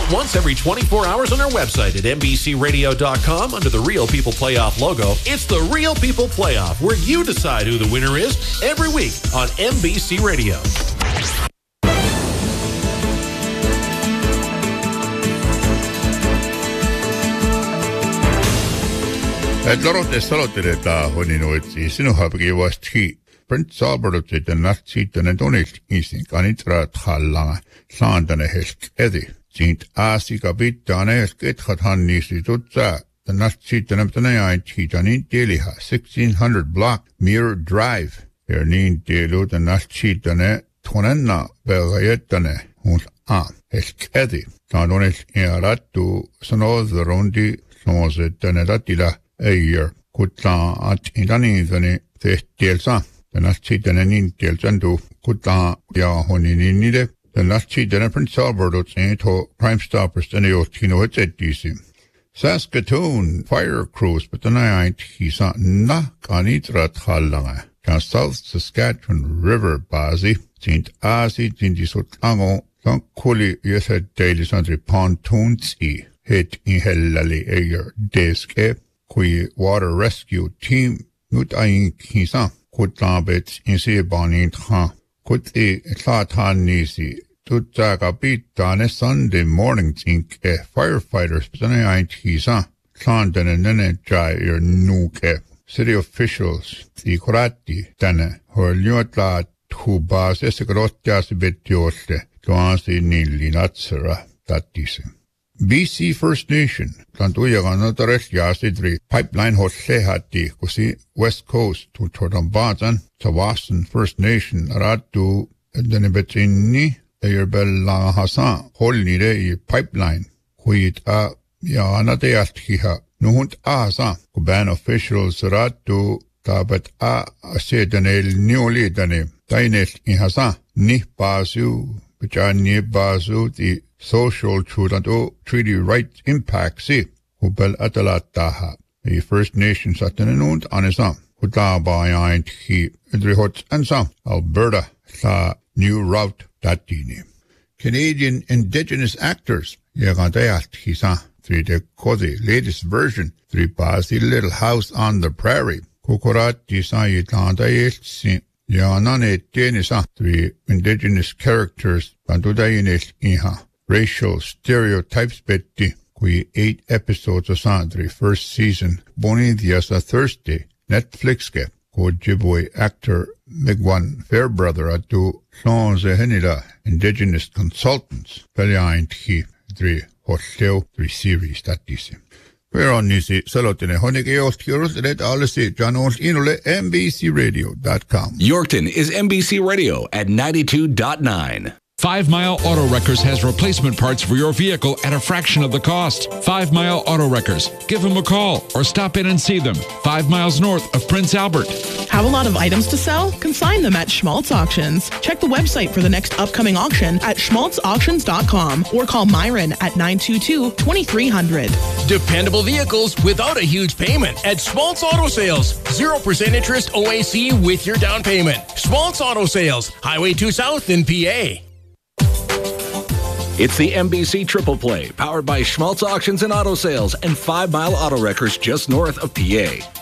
out once every 24 hours on our website at NBCRadio.com under the Real People Playoff logo. It's the Real People Playoff, where you decide who the winner is every week on NBC Radio. Lorote salotere ta honinoitsi sinuhabgi wastki Prince Albert den nachtsitten en donest insin kanitra tallanga saandane helk edi sint aasika bittane helket khathan nisi tutsa den nachtsitten amtane aintitanin teliha 1600 block Mirror Drive niin telu den nachtsittane tonenna bergayettane hun helk edi saandones iarattu sanozerondi sanozettane tatila Eier, kuttaa at intanizani tehtielsa. Tänastsidene nintielsandu kuttaa ja honininde. Tänastsidene Prince Albert to Crime Stoppers tene johtino hetsettiisi. Saskatoon Fire Crews patanaint hisa na kanitrat hallanga. Kan South Saskatchewan River basi sint aasi tindisut ango sankuli yeset teilisandri pontoons I het in hellali eier deske. Kui water rescue team nut ain kisa kutabet insi banin ha kuti klatan nisi tutaka bitane Sunday morning think firefighters tane ain kisa klandan nene jai nuke city officials the kurati tane horliotla tubas esegrotjas betjoste tuansi nilinatsara tatise BC First Nation, Tantuyaganataresh Yasidri, pipeline Hoshehati, Kusi, West Coast, to Tordambazan, Tawasan First Nation, Ratu, Denebetini, Ayerbel Hassan, Holnire, pipeline, Huit A, Yanadeathiha, Nuhunt Asa, Kuban officials, Ratu, Tabat A, Sedanel, Newly Dane, Dainesh in Hassan, Ni Bazu, Pajani Bazu, the Social Treaty Rights Impact Si Hubel Atalataha the First Nations Atenenund Anisam Hutaba Aint He Idrihots and Sam Alberta Sa New Route Datini Canadian Indigenous Actors Yagandayat Hisa 3 de Kodi latest version 3 Basi Little House on the Prairie Kukurat Disa Yitandayet Si Yanane Denisa 3 Indigenous Characters Bandudayinet Iha Racial Stereotypes Betty, qui 8 episodes of Sandri, first season, Boni Diasa Thursday, Netflix ke, ko Ojibwe actor Migwan Fairbrother atu Sonze Henida, Indigenous Consultants, Peliaint He, 3 Hotleo, 3 series that disi. We're on Nisi, Salotine, Honike Ostirus, Red Alisi, Janos Inule, NBCRadio.com. Yorkton is NBC Radio at 92.9. 5 Mile Auto Wreckers has replacement parts for your vehicle at a fraction of the cost. 5 Mile Auto Wreckers. Give them a call or stop in and see them. 5 miles north of Prince Albert. Have a lot of items to sell? Consign them at Schmaltz Auctions. Check the website for the next upcoming auction at schmaltzauctions.com or call Myron at 922-2300. Dependable vehicles without a huge payment at Schmaltz Auto Sales. 0% interest OAC with your down payment. Schmaltz Auto Sales, Highway 2 South in PA. It's the NBC Triple Play, powered by Schmaltz Auctions and Auto Sales and 5 Mile Auto Wreckers just north of PA.